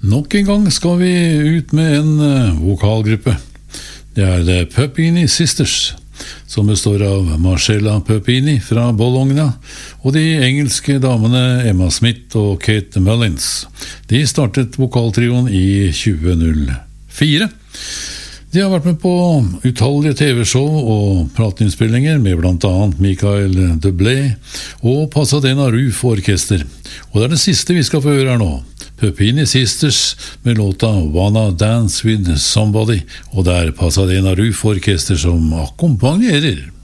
Nok en gang skal vi ut med en vokalgruppe. Det The Puppini Sisters, som består av Marcella Puppini fra Bologna og de engelske damene Emma Smith og Kate Mullins. De startet vokaltrioen i 2004. De har vært med på utallige TV-show og plateinnspillinger med blant annet Michael Bublé og Pasadena Roof Orkester. Og det er det siste vi skal få høre her nå. Puppini Sisters med låta Wanna Dance With Somebody, og det er Pasadena Roof Orkester som akkompagnerer.